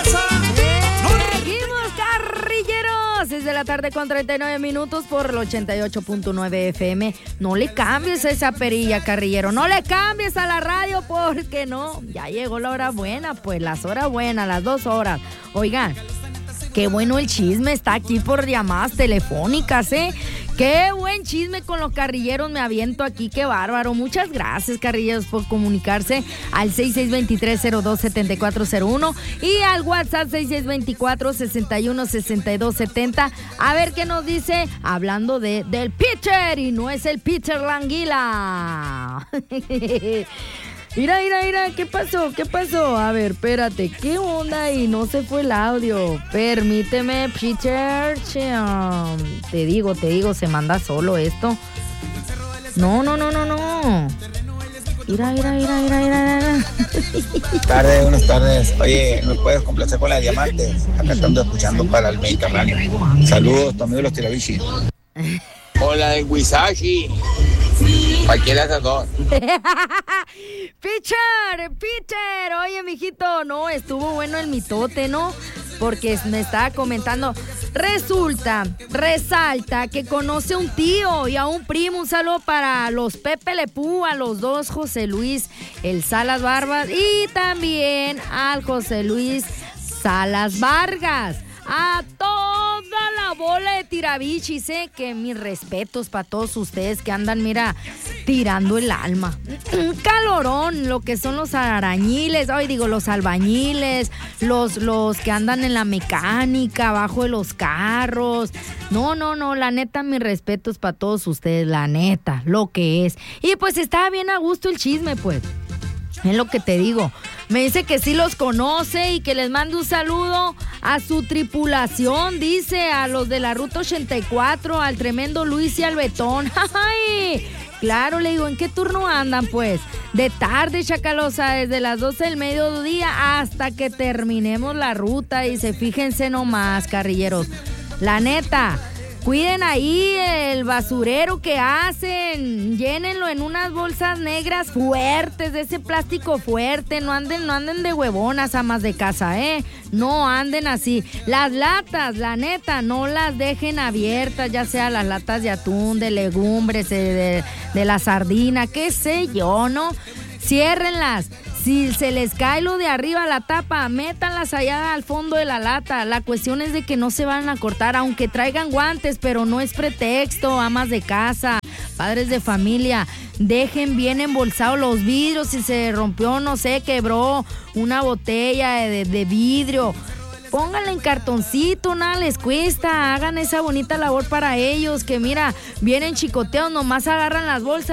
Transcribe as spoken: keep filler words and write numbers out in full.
Seguimos, carrilleros. Es de la tarde con treinta y nueve minutos por el ochenta y ocho punto nueve F M. No le cambies a esa perilla, carrillero. No le cambies a la radio porque no. Ya llegó la hora buena, pues las horas buenas, las dos horas. Oigan, qué bueno el chisme. Está aquí por llamadas telefónicas, ¿eh? Qué buen chisme con los carrilleros me aviento aquí, qué bárbaro. Muchas gracias, carrilleros, por comunicarse al seis seis dos tres, cero dos siete cuatro cero uno y al WhatsApp seis seis dos cuatro, seis uno seis dos siete cero. A ver qué nos dice, hablando de del pitcher, y no es el pitcher Languila. Mira, mira, mira, ¿qué pasó? ¿Qué pasó? A ver, espérate, ¿qué onda? Y no se fue el audio. Permíteme, pitcher. Te digo, te digo, se manda solo esto. No, no, no, no, no. Mira, mira, mira, mira, mira. Buenas tardes, buenas tardes. Oye, ¿me puedes complacer con la diamante? Acá estando escuchando para el Mediterráneo. Saludos, tu amigo los Tirabishi. Hola de Wisashi. Cualquiera de dos. Pitcher, pitcher. Oye, mijito, no, estuvo bueno el mitote, ¿no? Porque me estaba comentando. Resulta, resalta que conoce a un tío y a un primo. Un saludo para los Pepe Lepú, a los dos José Luis, el Salas Barbas, y también al José Luis Salas Vargas. A toda la bola de tirabichis, sé que mis respetos para todos ustedes que andan, mira, tirando el alma. Un calorón, lo que son los arañiles, ay, digo, los albañiles, los, los que andan en la mecánica, abajo de los carros. No, no, no, la neta, mis respetos para todos ustedes, la neta, lo que es. Y pues estaba bien a gusto el chisme, pues. Es lo que te digo. Me dice que sí los conoce y que les mande un saludo a su tripulación, dice, a los de la Ruta ochenta y cuatro, al tremendo Luis y al Betón. ¡Ay! Claro, le digo, ¿en qué turno andan, pues? De tarde, chacalosa, desde las doce del mediodía hasta que terminemos la ruta. Dice, fíjense nomás, carrilleros. La neta, cuiden ahí el basurero que hacen, llénenlo en unas bolsas negras fuertes, de ese plástico fuerte, no anden, no anden de huevonas, amas de casa, ¿eh? No anden así. Las latas, la neta, no las dejen abiertas, ya sea las latas de atún, de legumbres, de, de, de la sardina, qué sé yo, ¿no? Ciérrenlas. Si se les cae lo de arriba, la tapa, métanlas allá al fondo de la lata. La cuestión es de que no se van a cortar, aunque traigan guantes, pero no es pretexto, amas de casa, padres de familia. Dejen bien embolsados los vidrios. Si se rompió, no sé, quebró una botella de, de vidrio, pónganle en cartoncito, nada les cuesta. Hagan esa bonita labor para ellos, que mira, vienen chicoteados, nomás agarran las bolsas.